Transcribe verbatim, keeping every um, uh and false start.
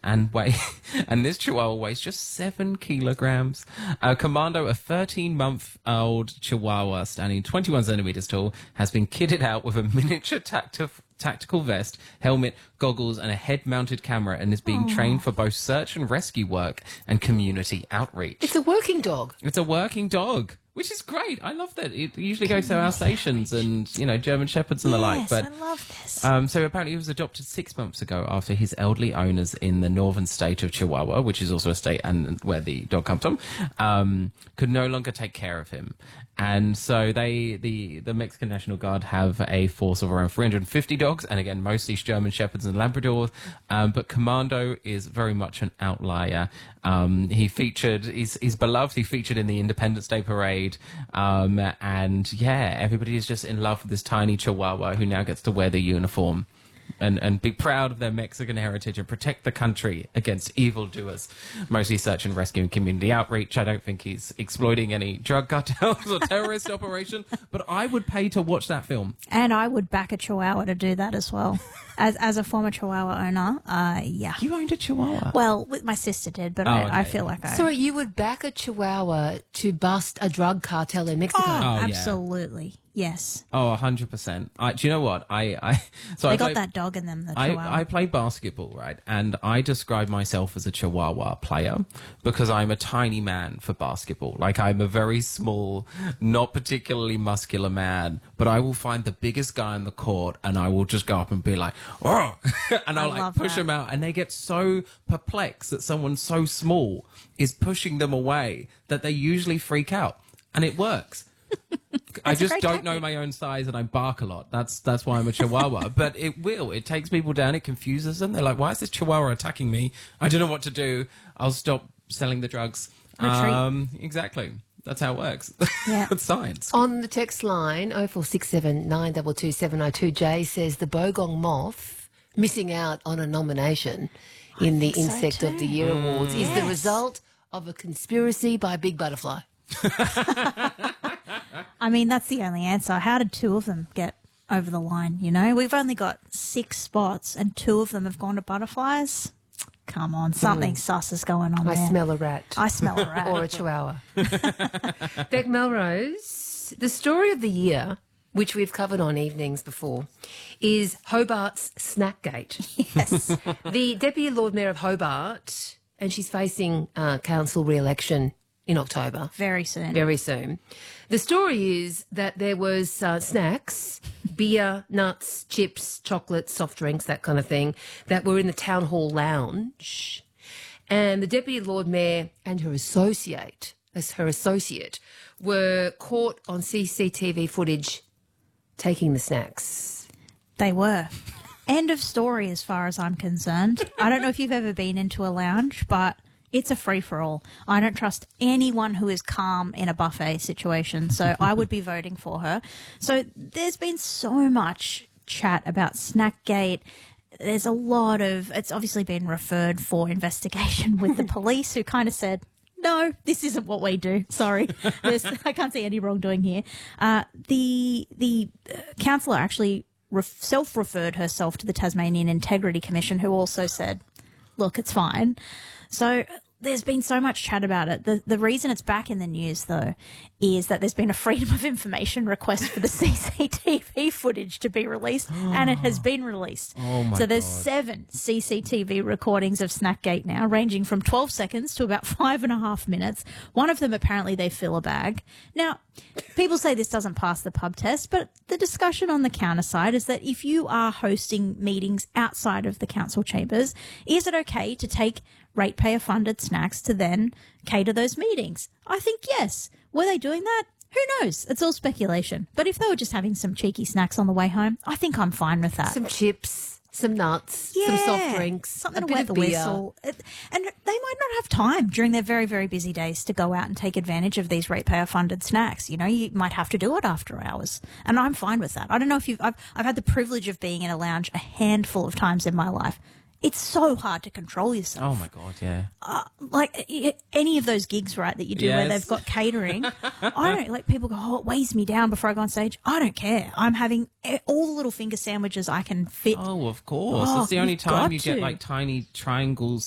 and weigh, and this Chihuahua weighs just seven kilograms. Uh, Commando, a thirteen-month-old Chihuahua standing twenty-one centimeters tall, has been kitted out with a miniature tacti- tactical vest, helmet, goggles, and a head-mounted camera, and is being Oh. trained for both search and rescue work and community outreach. It's a working dog. It's a working dog, which is great. I love that. It usually goes to our stations and, you know, German Shepherds and the like. Yes, But I love this. Um, so apparently he was adopted six months ago after his elderly owners in the northern state of Chihuahua, which is also a state and where the dog comes from, um, could no longer take care of him. And so they, the, the Mexican National Guard have a force of around three hundred fifty dogs, and again, mostly German Shepherds and Labradors. Um, but Commando is very much an outlier. Um, he featured, he's, he's beloved. He featured in the Independence Day Parade. Um, and yeah, everybody is just in love with this tiny Chihuahua who now gets to wear the uniform and, and be proud of their Mexican heritage and protect the country against evildoers. Mostly search and rescue and community outreach. I don't think he's exploiting any drug cartels or terrorist operation, but I would pay to watch that film. And I would back a Chihuahua to do that as well. As as a former Chihuahua owner, uh, yeah. You owned a Chihuahua? Well, with my sister did, but Oh, I, okay. I feel like I... So you would back a Chihuahua to bust a drug cartel in Mexico? Oh, yeah. absolutely. Yes. Oh, one hundred percent. I, do you know what? I, I so They I got play, that dog in them, the Chihuahua. I, I play basketball, right? And I describe myself as a Chihuahua player because I'm a tiny man for basketball. Like, I'm a very small, not particularly muscular man, but I will find the biggest guy on the court and I will just go up and be like, oh, and I'll I like love push that. them out, and they get so perplexed that someone so small is pushing them away that they usually freak out, and it works. I That's a just great don't know tactic. my own size, and I bark a lot. That's that's why I'm a Chihuahua. But it will. It takes people down. It confuses them. They're like, "Why is this Chihuahua attacking me? I don't know what to do. I'll stop selling the drugs." Retreat. Um, exactly. That's how it works. Yeah. It's science. On the text line, oh four six seven nine two two seven oh two, Jay says the Bogong moth missing out on a nomination in the think so Insect of the too. Year Awards is the Yes. result of a conspiracy by Big Butterfly. I mean, that's the only answer. How did two of them get over the line, you know? We've only got six spots and two of them have gone to butterflies. Come on, something sus is going on I there. smell a rat. I smell a rat. Or a chihuahua. Beck Melrose, the story of the year, which we've covered on evenings before, is Hobart's Snackgate. Yes. The Deputy Lord Mayor of Hobart, and she's facing uh, council re-election in October. Very soon. Very soon. The story is that there was uh, snacks, beer, nuts, chips, chocolates, soft drinks, that kind of thing, that were in the town hall lounge. And the Deputy Lord Mayor and her associate, as her associate, were caught on C C T V footage taking the snacks. They were. End of story as far as I'm concerned. I don't know if you've ever been into a lounge, but it's a free-for-all. I don't trust anyone who is calm in a buffet situation, so I would be voting for her. So there's been so much chat about Snackgate. There's a lot of... It's obviously been referred for investigation with the police, who kind of said, no, this isn't what we do. Sorry. There's, I can't see any wrongdoing here. Uh, the the uh, councillor actually ref- self-referred herself to the Tasmanian Integrity Commission, who also said, look, it's fine. So there's been so much chat about it. The the reason it's back in the news, though, is that there's been a Freedom of Information request for the C C T V footage to be released, and it has been released. Oh, my so there's God. seven C C T V recordings of Snackgate now, ranging from twelve seconds to about five and a half minutes. One of them, apparently, they fill a bag. Now, people say this doesn't pass the pub test, but the discussion on the counter side is that if you are hosting meetings outside of the council chambers, is it okay to take ratepayer-funded snacks to then cater those meetings? I think yes. Were they doing that? Who knows? It's all speculation. But if they were just having some cheeky snacks on the way home, I think I'm fine with that. Some chips, some nuts, some Yeah, soft drinks, something a to bit wet of the beer. whistle. It, and they might not have time during their very, very busy days to go out and take advantage of these ratepayer-funded snacks. You know, you might have to do it after hours, and I'm fine with that. I don't know if you've. I've, I've had the privilege of being in a lounge a handful of times in my life. It's so hard to control yourself. Oh my God, yeah. Uh, like i- any of those gigs, right, that you do where Yes. they've got catering. I don't like people go, oh, it weighs me down before I go on stage. I don't care. I'm having e- all the little finger sandwiches I can fit. Oh, of course. Oh, That's the only you've time got you get to. like tiny triangles